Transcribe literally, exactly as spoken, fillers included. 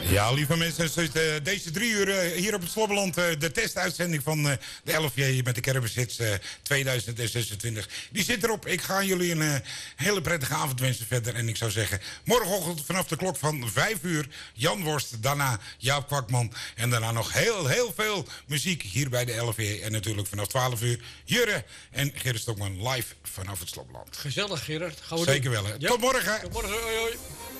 Ja, lieve mensen, dus, uh, deze drie uur uh, hier op het Slobbeland, uh, de testuitzending van uh, de L F J met de Kermishits uh, tweeduizend zesentwintig. Die zit erop. Ik ga jullie een uh, hele prettige avond wensen verder. En ik zou zeggen, morgenochtend vanaf de klok van vijf uur Jan Worst, daarna Jaap Kwakman. En daarna nog heel, heel veel muziek hier bij de L F J. En natuurlijk vanaf twaalf uur Jurre en Gerrit Stokman live vanaf het Slobbeland. Gezellig, Gerrit. Gaan we Zeker doen. wel, hè. Ja. Tot morgen. Tot morgen. Hoi, hoi.